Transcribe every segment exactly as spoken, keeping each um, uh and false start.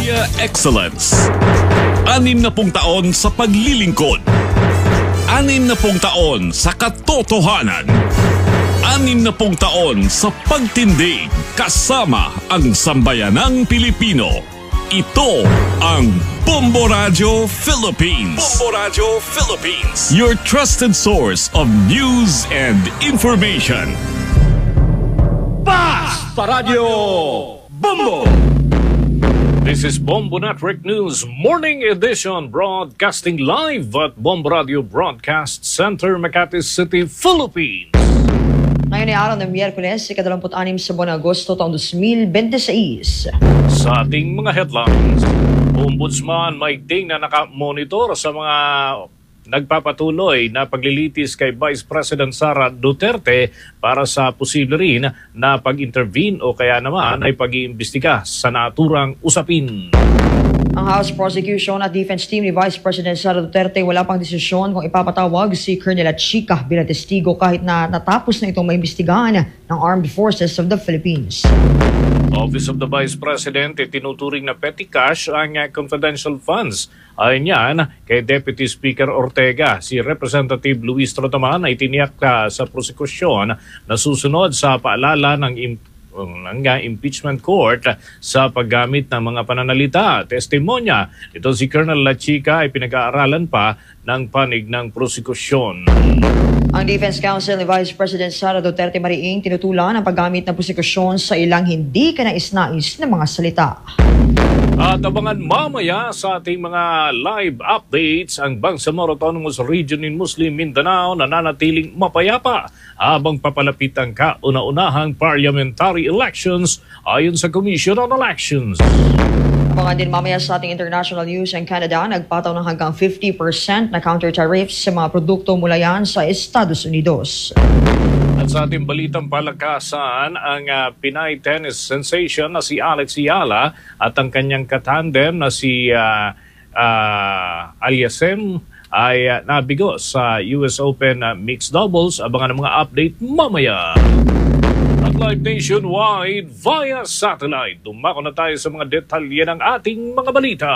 Media Excellence. Anim na pung taon sa paglilingkod. Anim na pung taon sa katotohanan. Anim na pung taon sa pagtindig kasama ang sambayanang Pilipino. Ito ang Bombo Radio Philippines. Bombo Radio Philippines. Your trusted source of news and information. Basta Radio Bombo! This is Bombo Network News Morning Edition, broadcasting live at Bombo Radio Broadcast Center, Makati City, Philippines. Ngayon ay araw ng Miyerkules, ikadalamput anim sa buwan ng Agosto taong two thousand twenty-six. Sa ating mga headlines, Ombudsman Mike Ting na nakamonitor sa mga nagpapatuloy na paglilitis kay Vice President Sara Duterte para sa posible rin na pag-intervene o kaya naman ay pag-iimbestiga sa naturang usapin. Ang House Prosecution at Defense Team ni Vice President Sara Duterte wala pang desisyon kung ipapatawag si Colonel Chica bilang testigo kahit na natapos na itong maimbestigahan ng Armed Forces of the Philippines. Office of the Vice President itinuturing na petty cash ang uh, confidential funds. Ayon yan kay Deputy Speaker Ortega, si Representative Luis Trotaman ay tiniyak uh, sa prosekusyon na susunod sa paalala ng imp- ng impeachment court sa paggamit ng mga pananalita, testimonya. Ito si Colonel La Chica ay pinag-aaralan pa ng panig ng prosekusyon. Ang Defense Council ni Vice President Sara Duterte Mariing tinutulan ang paggamit ng prosekusyon sa ilang hindi kanais-nais na mga salita. At abangan mamaya sa ating mga live updates ang Bangsamoro Autonomous Region in Muslim Mindanao na nanatiling mapayapa habang papalapit ang kauna-unahang parliamentary elections ayon sa Commission on Elections. Abangan din mamaya sa ating international news ang Canada nagpataw ng hanggang fifty percent na counter tariffs sa mga produkto mula yan sa Estados Unidos. At sa ating balitang palakasan, ang uh, Pinay tennis sensation na si Alex Ayala at ang kanyang katandem na si uh, uh, Aliasem ay uh, nabigo sa U S Open uh, Mixed Doubles. Abangan ang mga update mamaya. At live nationwide via satellite. Dumako na tayo sa mga detalye ng ating mga balita.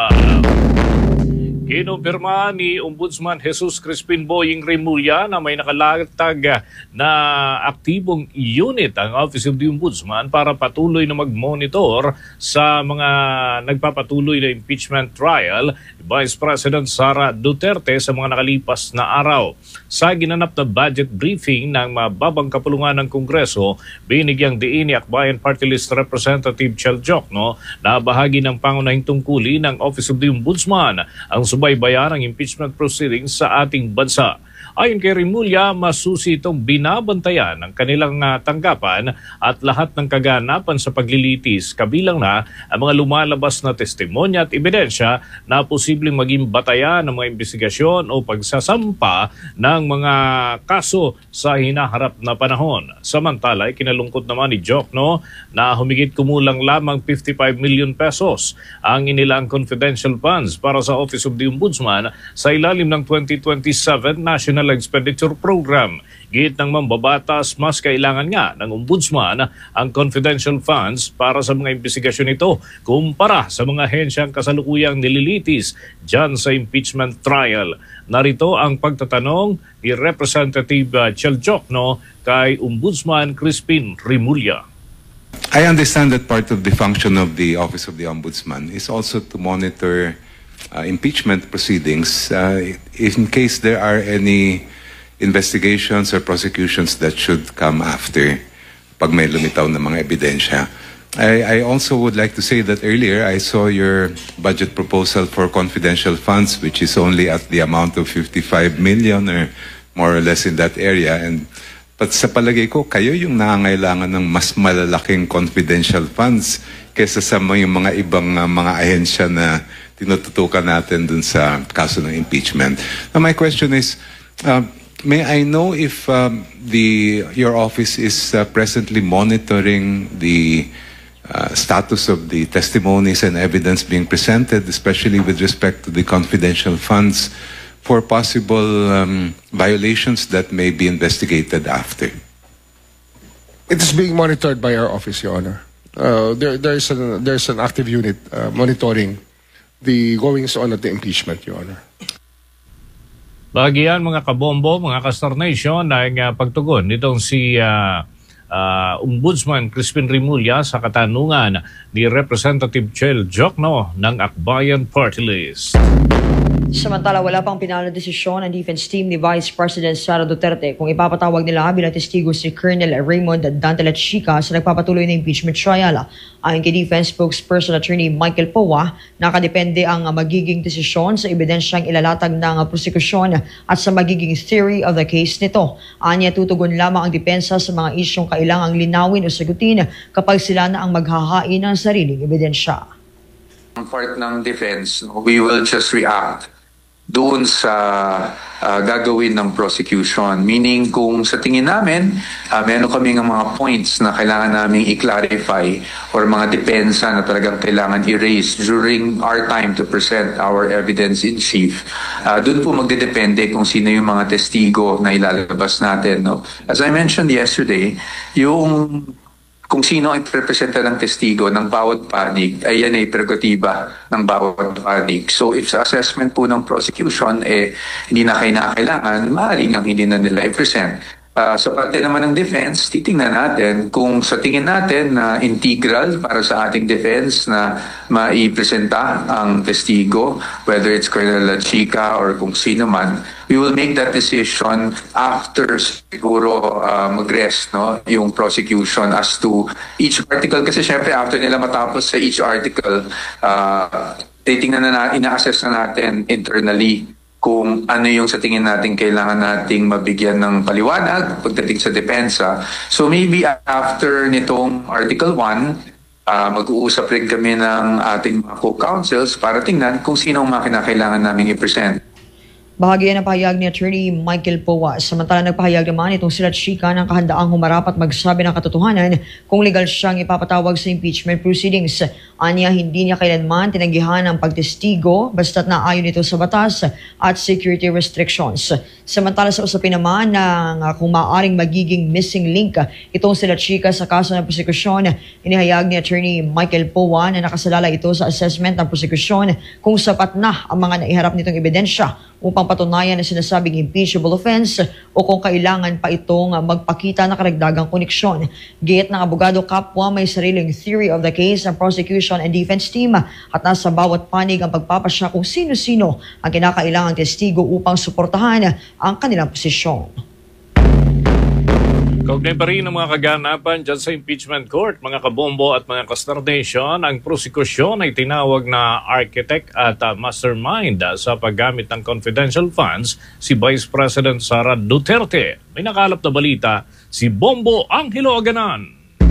Kinumpirma ni Ombudsman Jesus Crispin Boying Remulla na may nakalatag na aktibong unit ang Office of the Ombudsman para patuloy na mag-monitor sa mga nagpapatuloy na impeachment trial Vice President Sara Duterte sa mga nakalipas na araw. Sa ginanap na budget briefing ng mababang kapulungan ng Kongreso, binigyang diin ni Akbayan Party List Representative Chel Jokno na bahagi ng pangunahing tungkulin ng Office of the Ombudsman ang subaybayan ng impeachment proceedings sa ating bansa. Ayon kay Remulla, masusi itong binabantayan ng kanilang uh, tanggapan at lahat ng kaganapan sa paglilitis, kabilang na ang mga lumalabas na testimonya at ebidensya na posibleng maging batayan ng mga investigasyon o pagsasampa ng mga kaso sa hinaharap na panahon. Samantala, kinalungkot naman ni Jokno na humigit kumulang lamang fifty-five million pesos ang inilang confidential funds para sa Office of the Ombudsman sa ilalim ng twenty twenty-seven National Expenditure Program. Giit ng mambabatas, mas kailangan nga ng Ombudsman ang confidential funds para sa mga investigasyon nito kumpara sa mga hensyang kasalukuyang nililitis dyan sa impeachment trial. Narito ang pagtatanong ni Representative Chel Jokno kay Ombudsman Crispin Remulla. I understand that part of the function of the Office of the Ombudsman is also to monitor uh, impeachment proceedings uh, in case there are any investigations or prosecutions that should come after pag may lumitaw na mga ebidensya. I, I also would like to say that earlier I saw your budget proposal for confidential funds, which is only at the amount of fifty-five million or more or less in that area. And but sa palagay ko, kayo yung nangangailangan ng mas malalaking confidential funds kaysa sa mga, yung mga ibang uh, mga ahensya na tinututukan natin dun sa kaso ng impeachment. Now my question is, uh, may I know if um, the your office is uh, presently monitoring the uh, status of the testimonies and evidence being presented, especially with respect to the confidential funds, for possible um, violations that may be investigated after? It is being monitored by our office, Your Honor. uh, there, there's, an, there's an active unit uh, monitoring the goings on of the impeachment, Your Honor. Bagian mga kabombo, mga Castor Nation, ay uh, pagtugon nitong si uh, uh, Ombudsman Crispin Remulla sa katanungan ni Representative Chel Jokno ng Akbayan Party List. Samantala, wala pang pinal na desisyon ang defense team ni Vice President Sara Duterte kung ipapatawag nila bilang testigo si Colonel Raymond Dantalachica sa nagpapatuloy na impeachment trial. Ayon kay Defense Spokesperson Attorney Michael Powa, nakadepende ang magiging desisyon sa ebidensyang ilalatag ng prosekusyon at sa magiging theory of the case nito. Anya, tutugon lamang ang depensa sa mga isyong kailangang linawin o sagutin kapag sila na ang maghahain ng sariling ebidensya. Ang part ng defense, we will just react doon sa uh, gagawin ng prosecution. Meaning kung sa tingin namin, uh, meron kami ng mga points na kailangan namin i-clarify or mga depensa na talagang kailangan i-raise during our time to present our evidence in chief. Uh, doon po magdedepende kung sino yung mga testigo na ilalabas natin. No? As I mentioned yesterday, yung kung sino ang representa ng testigo ng bawat panig, ay yan ay prerogativa ng bawat panig. So if sa assessment po ng prosecution, eh, hindi na kayo nakakailangan, maaaring ang hindi na nila i-present. Uh, sa parte naman ng defense, titingnan natin kung sa tingin natin na integral para sa ating defense na maipresenta ang testigo, whether it's Colonel Chica or kung sino man, we will make that decision after siguro uh, mag-rest no, yung prosecution as to each article. Kasi syempre after nila matapos sa each article, uh, titingnan na, ina-assess na natin internally kung ano yung sa tingin natin kailangan nating mabigyan ng paliwanag pagdating sa depensa. So maybe after nitong Article one, uh, mag-uusap rin kami ng ating mga co-counsels para tingnan kung sino ang mga kinakailangan namin i-present. Bahagi ng pahayag ni Attorney Michael Powa. Samantala nagpahayag naman itong sila Chica ng kahandaang humarap at magsabi ng katotohanan kung legal siyang ipapatawag sa impeachment proceedings. Anya, hindi niya kailanman tinanggihan ang pagtestigo basta't naayon ito sa batas at security restrictions. Samantala sa usapin naman ng uh, kung maaaring magiging missing link itong sila Chica sa kaso ng prosekusyon, inihayag ni Attorney Michael Powa na nakasalala ito sa assessment ng prosekusyon kung sapat na ang mga naiharap nitong ebidensya upang patunayan na sinasabing impeachable offense o kung kailangan pa itong magpakita na karagdagang koneksyon. Gayet ng abogado kapwa may sariling theory of the case ang prosecution and defense team at nasa bawat panig ang pagpapasya kung sino-sino ang kinakailangang testigo upang suportahan ang kanilang posisyon. Kaugnay pa rin ang mga kaganapan dyan sa impeachment court, mga kabombo at mga Castor Nation. Ang prosekusyon ay tinawag na architect at uh, mastermind uh, sa paggamit ng confidential funds si Vice President Sara Duterte. May nakalap na balita, si Bombo Angelo Aganan.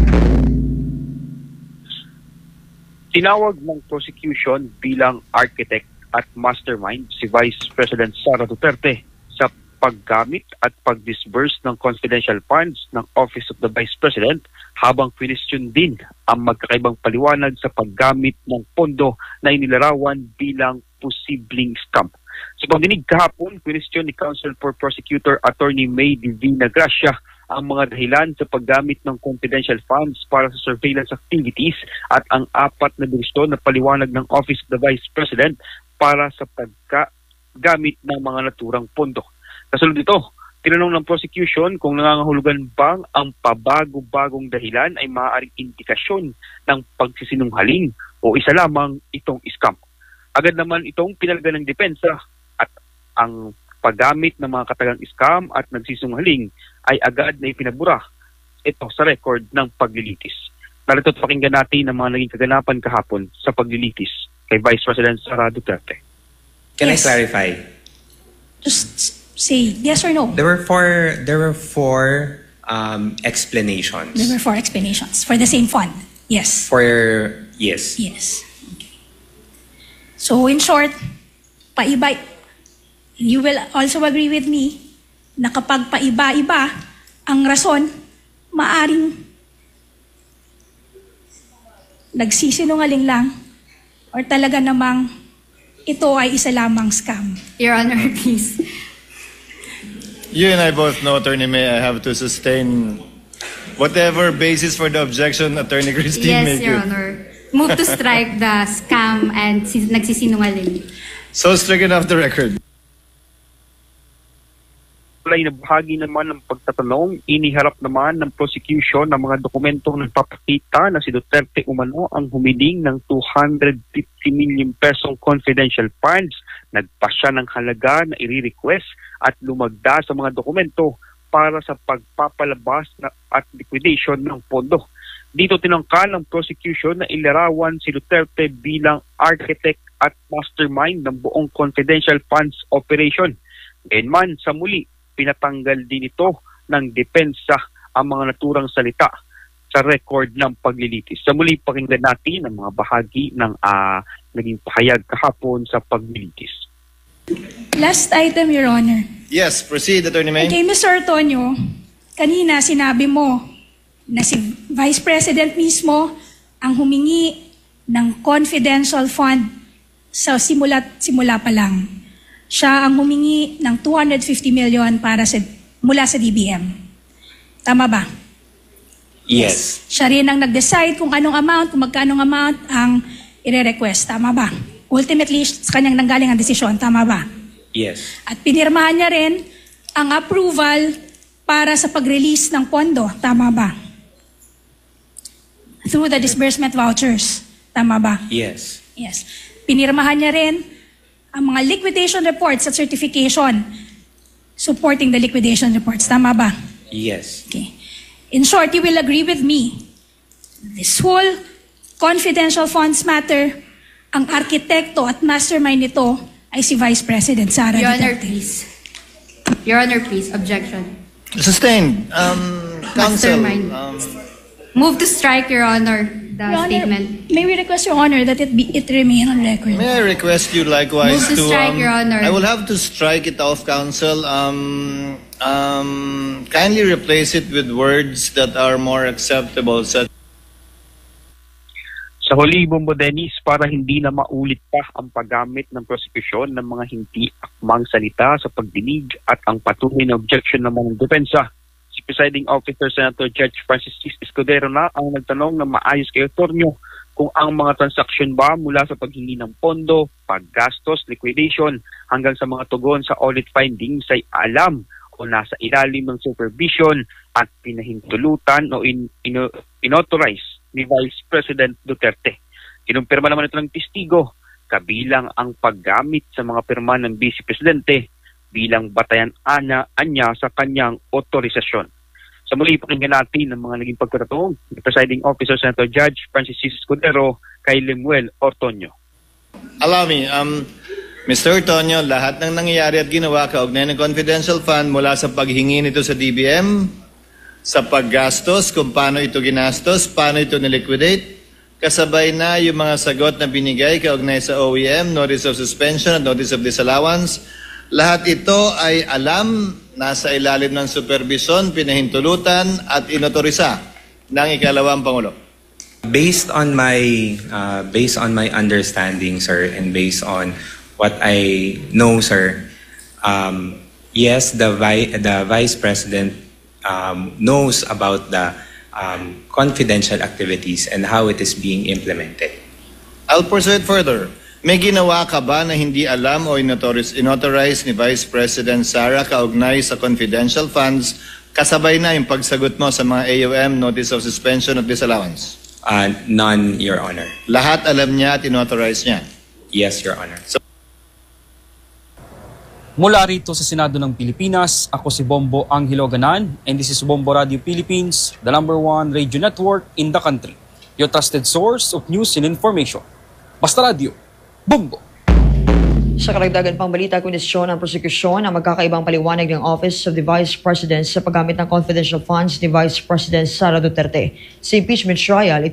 Tinawag ng prosecution bilang architect at mastermind si Vice President Sara Duterte sa paggamit at pag-disburse ng confidential funds ng Office of the Vice President habang question din ang magkakaibang paliwanag sa paggamit ng pondo na inilarawan bilang posibleng scam. Sa pagdinig kahapon, question ni Counsel for Prosecutor Attorney May Divina Gracia ang mga dahilan sa paggamit ng confidential funds para sa surveillance activities at ang apat na gusto na paliwanag ng Office of the Vice President para sa paggamit ng mga naturang pondo. Kasunod dito, tinanong ng prosecution kung nangangahulugan bang ang pabago-bagong dahilan ay maaaring indikasyon ng pagsisinungaling o isa lamang itong scam. Agad naman itong pinalagyan ng depensa at ang paggamit ng mga katagang scam at nagsisinungaling ay agad na ipinabura ito sa record ng paglilitis. Narito at pakinggan natin ang mga naging kaganapan kahapon sa paglilitis kay Vice President Sara Duterte. Can Yes. I clarify? Just say yes or no. There were four. There were four um, explanations. There were four explanations for the same fund. Yes. For yes. Yes. Okay. So in short, paiba. You will also agree with me na kapag paiba-iba ang rason, maaring nagsisinungaling lang or talaga namang ito ay isa lamang scam. Your Honor, please. You and I both know, Attorney May, I have to sustain whatever basis for the objection, Attorney Christine Yes, make Your it. Honor. Move to strike the scam and si- nagsisinungaling. So stricken off the record. Kulay na bahagi naman ng pagtatanong, iniharap naman ng prosecution ng mga dokumentong nagpapakita na si Duterte umano ang humiling ng two hundred fifty million pesong confidential funds. Nagpa siya ng halaga na i-request at lumagda sa mga dokumento para sa pagpapalabas na at liquidation ng pondo. Dito tinangka ng prosecution na ilarawan si Duterte bilang architect at mastermind ng buong confidential funds operation. Gayunman, sa muli, pinatanggal din ito ng depensa ang mga naturang salita sa record ng paglilitis. Sa muli, pakinggan natin ang mga bahagi ng uh, naging pahayag kahapon sa paglilitis. Last item, Your Honor. Yes, proceed, Attorney May. Okay, Mister Antonio, kanina sinabi mo na si Vice President mismo ang humingi ng confidential fund sa simula, simula pa lang. Siya ang humingi ng two hundred fifty million para sa, mula sa D B M. Tama ba? Yes. Siya rin ang nag-decide kung anong amount, kung magkanong amount ang ire-request. Tama ba? Ultimately, sa kanyang nanggaling ang desisyon. Tama ba? Yes. At pinirmahan niya rin ang approval para sa pag-release ng pondo. Tama ba? Through the disbursement vouchers. Tama ba? Yes. Yes. Pinirmahan niya rin ang mga liquidation reports at certification supporting the liquidation reports. Tama ba? Yes. Okay. In short, you will agree with me. This whole confidential funds matter, ang arkitekto at mastermind nito ay si Vice President Sara Your Honor, Duterte. please. Your Honor, please. Objection. Sustained. Um, counsel. Mastermind. Um, Move to strike, Your Honor, the Your Honor, statement. may we request, Your Honor, that it be it remain on record? May I request you likewise Move to strike, um, Your Honor. I will have to strike it off, counsel. Um, um, kindly replace it with words that are more acceptable. Such Sa huli, Bombo Dennis, para hindi na maulit pa ang paggamit ng prosekusyon ng mga hindi akmang salita sa pagdinig at ang patuloy na objection naman ng depensa, si Presiding Officer Senator Judge Francis Escudero na ang nagtanong na maayos kay Antonio kung ang mga transaksyon ba mula sa paghingi ng pondo, paggastos, liquidation, hanggang sa mga tugon sa audit findings ay alam o nasa ilalim ng supervision at pinahintulutan o in, in, inauthorize ni Vice President Duterte. Kinumpirma naman ito ng testigo, kabilang ang paggamit sa mga pirma ng Vice Presidente bilang batayan ana anya sa kanyang otorisasyon. Sa muli, pakinggan natin ang mga naging pagkatotoo ni Presiding Officer Senator Judge Francis Escudero kay Lemuel Ortonio. Allow me, um, Mister Ortonio, lahat ng nangyayari at ginawa kaugnay ng confidential fund mula sa paghingi nito sa D B M, sa paggastos, kung paano ito ginastos, paano ito niliquidate, kasabay na yung mga sagot na binigay kaugnay sa O E M, Notice of Suspension at Notice of Disallowance. Lahat ito ay alam, nasa ilalim ng supervision, pinahintulutan at inotorisa ng ikalawang Pangulo. Based on my uh, based on my understanding, sir, and based on what I know, sir, um, yes, the vi- the Vice President um, knows about the um, confidential activities and how it is being implemented. I'll pursue it further. May ginawa ka ba na hindi alam o inauthorize, inauthorize ni Vice President Sara kaugnay sa confidential funds kasabay na yung pagsagot mo sa mga A O M, Notice of Suspension at Disallowance? Uh, none, Your Honor. Lahat alam niya at inauthorize niya? Yes, Your Honor. So, mula rito sa Senado ng Pilipinas, ako si Bombo Angelo Ganan, and this is Bombo Radio Philippines, the number one radio network in the country. Your trusted source of news and information. Basta Radio, Bombo! Sa karagdagan pang balita, kondisyon ng prosekusyon ang magkakaibang paliwanag ng Office of the Vice President sa paggamit ng confidential funds ni Vice President Sara Duterte. Sa impeachment trial,